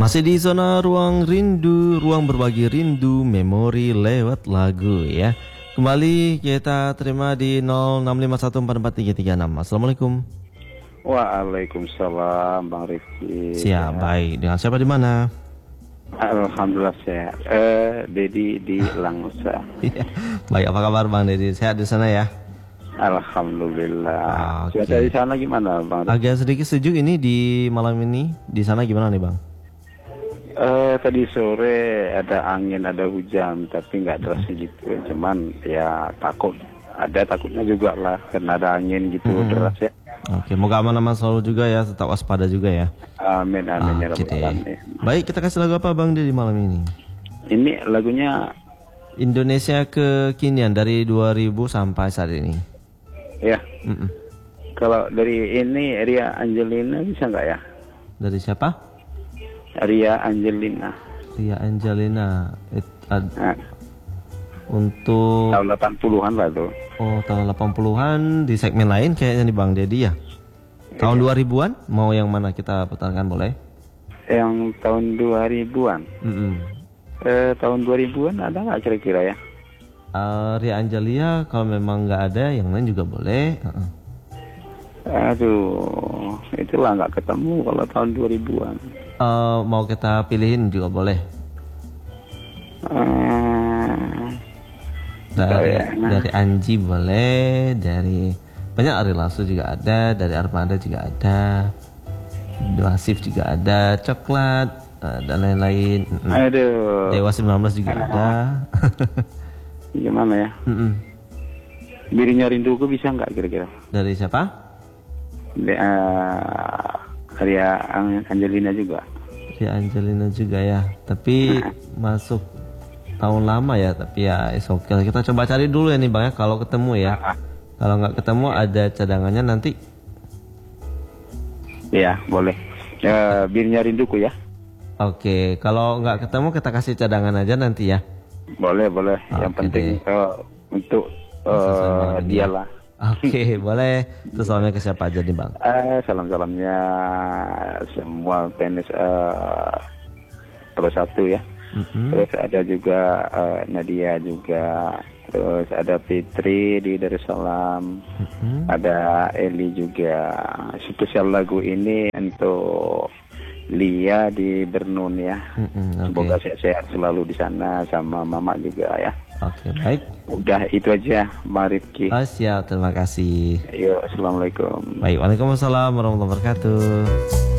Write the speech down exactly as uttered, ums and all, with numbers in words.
Masih di zona ruang rindu, ruang berbagi rindu, memori lewat lagu ya. Kembali kita terima di nol enam lima satu empat empat tiga tiga enam. Assalamualaikum. Waalaikumsalam Bang Rifki. Siap, baik. Dengan siapa di mana? Alhamdulillah sehat. Eh, Dedi di Langsa. Baik, apa kabar Bang Dedi? Sehat di sana ya? Alhamdulillah. Oke. Cuaca di sana gimana Bang Rifki? Agak sedikit sejuk ini di malam ini. Di sana gimana nih Bang? Eh, tadi sore ada angin, ada hujan, tapi nggak deras gitu. Cuman ya takut, ada takutnya juga lah karena ada angin gitu Hmm. deras ya. Oke, moga aman-aman selalu juga ya, tetap waspada juga ya. Amin amin ya Oke rabbal deh. alamin. Baik, kita kasih lagu apa Bang Dedi malam ini? Ini lagunya Indonesia Kekinian dari dua ribu sampai saat ini. ya. Mm-mm. Kalau dari ini Ria Angelina bisa nggak ya? Dari siapa? Ria Angelina. Ria Angelina. It- ad- Nah, untuk tahun delapan puluhan lah tuh. oh tahun delapan puluhan di segmen lain kayaknya nih Bang Dedi ya. Tahun dua ribuan mau yang mana kita putarkan boleh? Yang tahun dua ribuan. Mm-mm. Eh, tahun dua ribuan ada nggak kira-kira ya? Uh, Ria Angelia kalau memang nggak ada yang lain juga boleh. Uh-uh. Aduh, itulah nggak ketemu kalau tahun dua ribuan. Uh, mau kita pilihin juga boleh. Eh, Dari Kayak, nah. dari Anji boleh, dari banyak Ari Lasso juga ada, dari Armada juga ada, Wasif juga ada, Coklat uh, dan lain-lain. Mm-mm. aduh, Dewa sembilan belas juga ada. gimana ya? Mm-mm. Dirinya rinduku bisa nggak kira-kira? Dari siapa? De, uh, Ria Ang- Angelina juga. Ria Angelina juga ya. Tapi masuk tahun lama ya. Tapi ya is okay lah. Kita coba cari dulu ya nih Bang ya. Kalau ketemu ya. Kalau nggak ketemu ada cadangannya nanti. Ya, boleh. Ya, Dirinya rinduku ya. Oke. Kalau nggak ketemu kita kasih cadangan aja nanti ya. Boleh, boleh. Yang Oke penting deh. eh, untuk uh, dia lah. Oke, boleh. Terus salamnya ke siapa aja nih Bang? Eh, salam-salamnya semua fans uh, Pro satu ya. Mm-mm. Terus ada juga eh, Nadia juga. Terus ada Fitri di Darussalam. Mm-mm. Ada Eli juga. Spesial lagu ini untuk Lia di Bernun ya. Mm-mm, oke. Semoga sehat-sehat selalu di sana sama Mama juga ya. Oke, baik. Udah itu aja, Bang Rifki. Oh, siap, terima kasih. Yuk, assalamualaikum. Baik, waalaikumsalam warahmatullahi wabarakatuh.